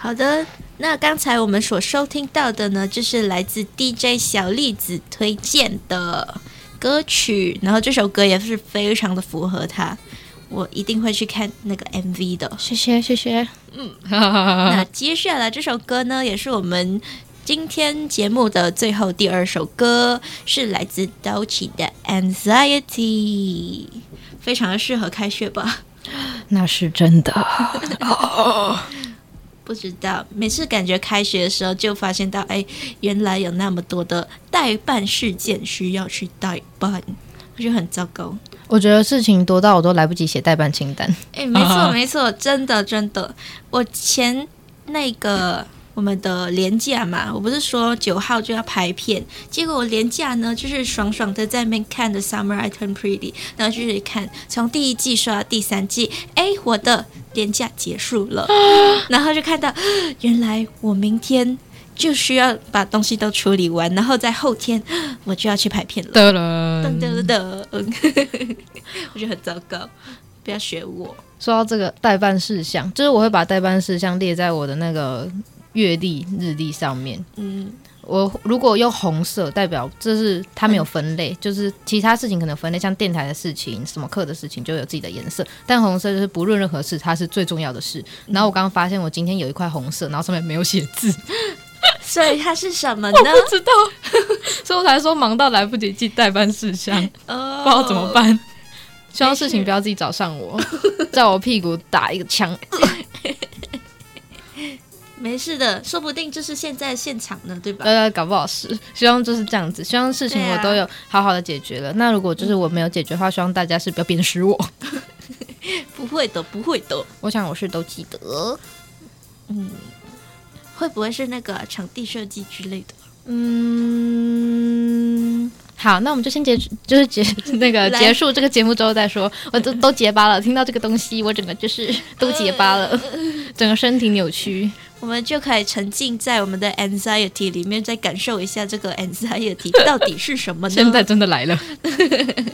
好的，那刚才我们所收听到的呢，就是来自 DJ 小栗子推荐的歌曲，然后这首歌也是非常的符合他，我一定会去看那个 MV 的。 谢谢谢谢。 那接下来这首歌呢，也是我们今天节目的最后第二首歌，是来自 Doechii 的 Anxiety， 非常的适合开学吧？ 那是真的。 不知道，每次感觉开学的时候就发现到，原来有那么多的代办事件需要去代办，我觉得很糟糕。 我觉得事情多到我都来不及写代办清单。 没错没错，真的真的。我前那个我们的连假嘛，我不是说9号就要排片，结果我连假呢就是爽爽的在那边看的 Summer I Turn Pretty， 然后就是看从第1季刷到第3季，我的连假结束了，然后就看到原来我明天就需要把东西都处理完，然后在后天我就要去排片了。噔噔噔，我觉得很糟糕，不要学我。 说到这个代办事项，就是我会把代办事项列在我的那个月历日历上面。我如果用红色代表这是它没有分类，就是其他事情可能分类，像电台的事情什么课的事情就有自己的颜色，但红色就是不论任何事它是最重要的事。然后我刚刚发现我今天有一块红色，然后上面没有写字， 所以它是什么呢？ 我不知道。所以我才说忙到来不及记代办事项，不知道怎么办。希望事情不要自己找上我，在我屁股打一个枪。 没事的，说不定就是现在现场呢，对吧？ 搞不好是。希望就是这样子，希望事情我都有好好的解决了。那如果就是我没有解决的话，希望大家是不要鞭尸我。 不会的，不会的。 我想我是都记得。 会不会是那个场地设计之类的？ 好，那我们就先结束这个节目之后再说。我都结巴了，听到这个东西，我整个就是都结巴了，整个身体扭曲。 我们就可以沉浸在我们的 anxiety 里面，再感受一下这个 anxiety 到底是什么呢？ 现在真的来了。